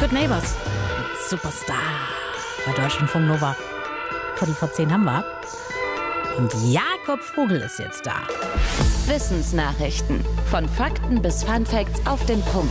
Good Neighbors mit Superstar bei Deutschlandfunk Nova. 10:15 haben wir. Und Jakob Vogel ist jetzt da. Wissensnachrichten. Von Fakten bis Funfacts auf den Punkt.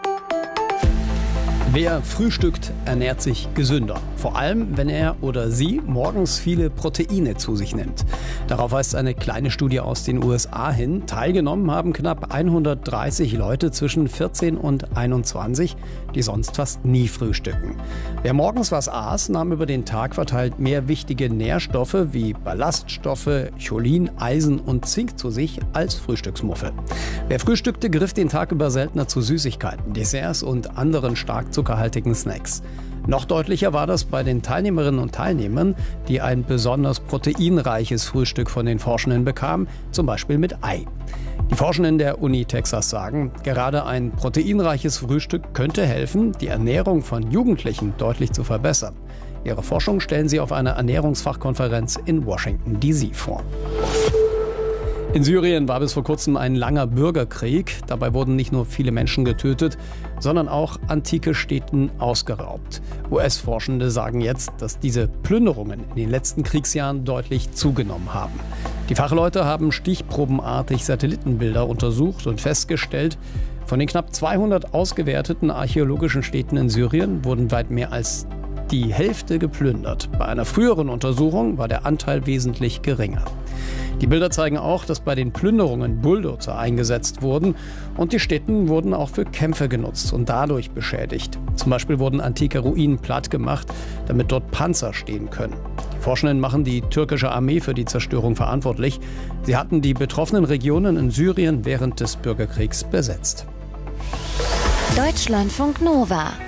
Wer frühstückt, ernährt sich gesünder. Vor allem, wenn er oder sie morgens viele Proteine zu sich nimmt. Darauf weist eine kleine Studie aus den USA hin. Teilgenommen haben knapp 130 Leute zwischen 14 und 21, die sonst fast nie frühstücken. Wer morgens was aß, nahm über den Tag verteilt mehr wichtige Nährstoffe wie Ballaststoffe, Cholin, Eisen und Zink zu sich als Frühstücksmuffel. Wer frühstückte, griff den Tag über seltener zu Süßigkeiten, Desserts und anderen stark zuckerhaltigen Snacks. Noch deutlicher war das bei den Teilnehmerinnen und Teilnehmern, die ein besonders proteinreiches Frühstück von den Forschenden bekamen, zum Beispiel mit Ei. Die Forschenden der Uni Texas sagen, gerade ein proteinreiches Frühstück könnte helfen, die Ernährung von Jugendlichen deutlich zu verbessern. Ihre Forschung stellen sie auf einer Ernährungsfachkonferenz in Washington, D.C. vor. In Syrien war bis vor kurzem ein langer Bürgerkrieg. Dabei wurden nicht nur viele Menschen getötet, sondern auch antike Städten ausgeraubt. US-Forschende sagen jetzt, dass diese Plünderungen in den letzten Kriegsjahren deutlich zugenommen haben. Die Fachleute haben stichprobenartig Satellitenbilder untersucht und festgestellt, von den knapp 200 ausgewerteten archäologischen Städten in Syrien wurden weit mehr als die Hälfte geplündert. Bei einer früheren Untersuchung war der Anteil wesentlich geringer. Die Bilder zeigen auch, dass bei den Plünderungen Bulldozer eingesetzt wurden und die Stätten wurden auch für Kämpfe genutzt und dadurch beschädigt. Zum Beispiel wurden antike Ruinen platt gemacht, damit dort Panzer stehen können. Die Forschenden machen die türkische Armee für die Zerstörung verantwortlich. Sie hatten die betroffenen Regionen in Syrien während des Bürgerkriegs besetzt. Deutschlandfunk Nova.